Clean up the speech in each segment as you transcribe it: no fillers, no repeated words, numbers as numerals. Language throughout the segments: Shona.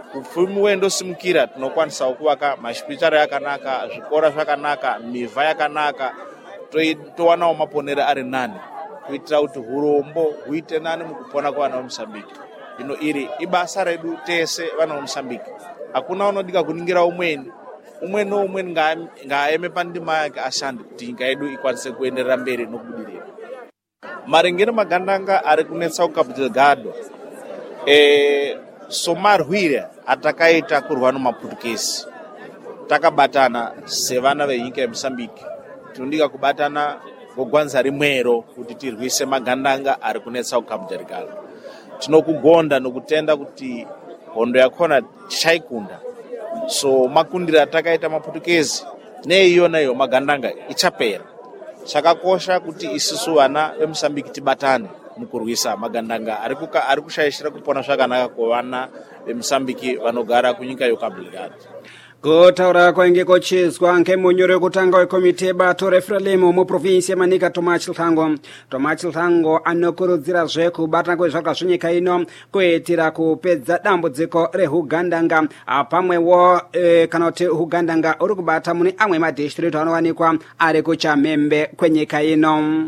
upfumi wendo simukira tinokwanisa kuvaka mashipitari yakanaka, zvikora zvakanaka, mivha yakanaka, towanawo maponero ari nani kuitira kuti urombo huite nani mukupona kwavana veMozambique. Ino iri ibasa redu tese vana veMozambique. Hakuna unodika kuningira umweni noumweni ngaeme pandima yake ashande kuti nyika yedu ikwanise kuenderera mberi nokubudirira. Maringe magandanga ari kunetsa kuCabo Delgado, somarwire atakaita kurwa nemaPortuguese takabatana sevana venyika yeMozambique tinodika kubatana kugwanza rimwero kuti tirwise magandanga ari kunetsa kuCabo Delgado. Tinokugonda nokutenda kuti hondo yakona tichaikunda. So makundira atakaita maPortuguese neiyona magandanga ichapera. Chakakosha kuti isusu vana veMozambique tibatane mukurwisa magandanga ari kushayishira kupona zvakanaka kuvana veMozambique vanogara kunyika yeCabo Delgado. Kutaura kwainge kochizwa ngemunyori wekutanga wekomiti yebato reFrelimo muprovinsi yeManika Tomás Chilhango anokurudzirazve kubatana kwezvakwa zvenyika ino kuitira kupedza dambudziko rehugandanga pamwewo kana kuti hugandanga uri kubata mune amwe madhistrict anowanikwa ari kuchamhembe kwenyika ino.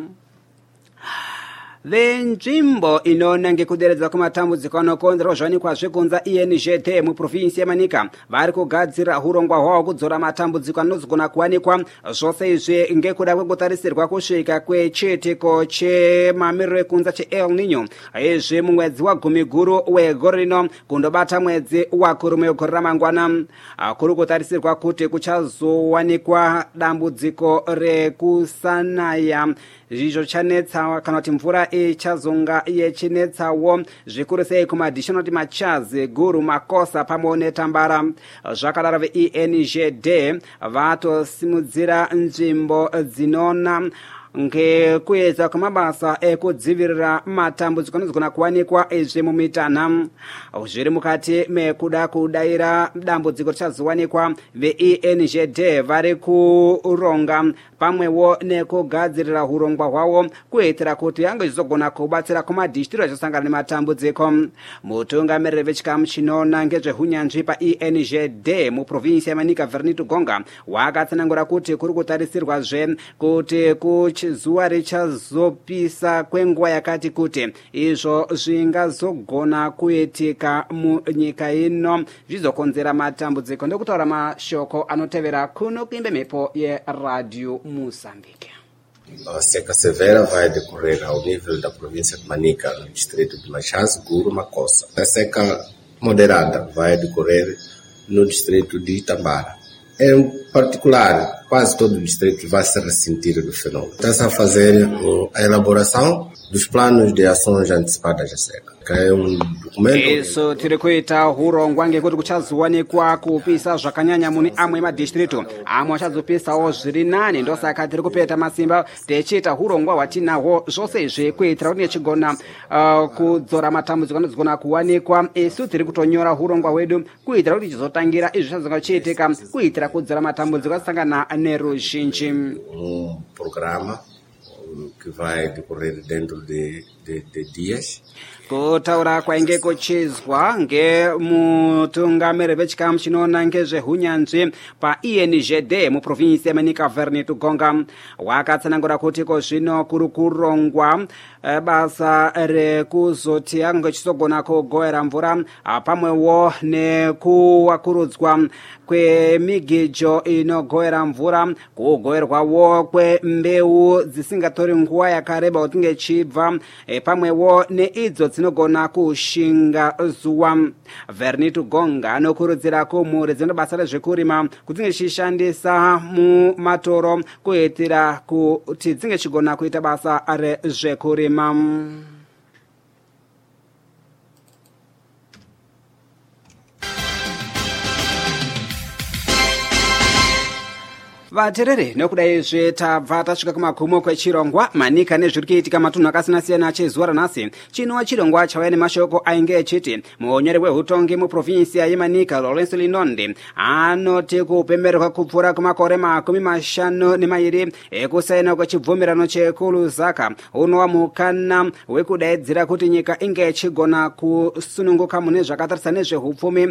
Venzvimbo inoona ngekuderedza kwematambudziko anokonzerwa zvawanikwa zvekunza ENGD muprovinsi yeManika vari kugadzira urongwa hwavo kudzora matambudziko anozogona kuwanikwa, zvose izvi ngekuda kwekutarisirwa kusvika kwechitiko chemamiriro ekunza cheEl Nino izvi mumwedzi wa10 guru wegore rino kundobata mwedzi wakurume wegore ramangwana. Kuri kutarisirwa kuti kuchazowanikwa dambudziko rekusanaya izvo chanetsa kana kuti mvura ichazonga yechinetsawo zvikuru sei kumadhishinoti Machazi, Guru, Makosa pamwe neTambara. Zvakadaro veENGD vatosimudzira nzvimbo dzinona ngekuedza kwamabasa ekudzivirira matambudziko anozogona kuwanikwa izvi mumitana. Zviri mukati mekuda kudaira dambudziko richazowanikwa, veENGD vari kuronga pamwewo nekugadzirira urongwa hwavo kuitira kuti ange zvizogona kubatsira kumadhistrikiti achasangana nematambudziko. Mutungamiriri wechikamu chinoona ngezvehunyanzvi paENGD muprovinsi yeManika Vernito Gonga wakatsanangura kuti kuri kutarisirwazve kuti zuva richazopisa kwenguva yakati kuti izvo zvingazogona kuitika munyika ino zvizokonzera matambudziko. Ndokutaura mashoko anotevera kuno kuimba mhepo yeRadio Moçambique. A seca severa vai decorrer ao nível da província de Manica, no distrito de Machazi, Guru, Makossa. A seca moderada vai decorrer no distrito de Itambara. Em particular, quase todo o distrito vai se ressentir do fenômeno. Está-se a fazer a elaboração dos planos de ações antecipadas da seca. É documento. Isso tiri kuita urongwa ngekuti kuchazowanikwa kupisa zvakanyanya mune amwe madhistritu amwe achazopisawo zviri nani. Ndosaka tiri kupeta masimba tichiita urongwa hwatinahwo zvose izvi kuitira kuti nechigona kudzora matambudziko anozogona kuwanikwa. Isu tiri kutonyora urongwa hwedu kuitira kuti chizotangira izvi zvazonga chiitika kuitira kudzora matambudziko asangana neruzhinji. Programa que vai decorrer dentro de dias. Kutaura kwainge kuchizwa ngemutungamiriri wechikamu chinoona ngezvehunyanzvi paENGD muprovinsi yeManika Vernito Gonga wakatsanangura kuti kozvino kuri kurongwa basa rekuzoti ange chizogona kugoera mvura pamwewo nekuwakurudzwa kwemigijo inogoera mvura, kugoerwawo kwembeu dzisingatori nguva yakareba kuti inge chibva pamwewo neidzo dzinogona kushinga zuva. Vernito Gonga anokurudzira kumhuri dzino basa rezvekurima kuti dzinge chishandisa mumatoro kuitira kuti dzinge chigona kuita basa rezvekurima. Vaterere nokudai izvi tabva tasvika kumagumo kwechirongwa Manika nezviri kuitika matunhu akasiyana-siyana chezuva ranhasi. Chinova chirongwa chauya nemashoko ainge echiti munyori wehutongi muprovinsi yeManika Lourenço Linonde anoti kupembererwa kupfuura kwemakore 52 ekusaina kwechibvumirano chekuLusaka unova mukana wekudaidzira kuti nyika inge ichigona kusununguka mune zvakatarisana nezvehupfumi